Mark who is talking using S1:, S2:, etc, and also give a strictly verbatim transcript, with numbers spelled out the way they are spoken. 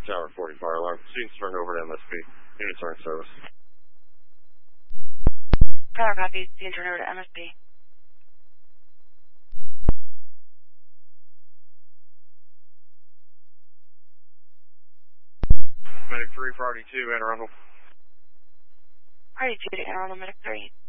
S1: Tower forty fire alarm. Students turned over to M S P. Units are in service.
S2: Tower copy. Students turned over to M S P.
S1: Medic three, Priority two, Anne Arundel.
S2: Priority two to Anne Arundel, Medic three.